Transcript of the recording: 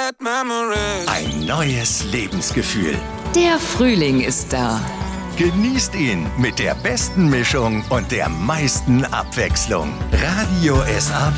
Ein neues Lebensgefühl. Der Frühling ist da. Genießt ihn mit der besten Mischung und der meisten Abwechslung. Radio SAW.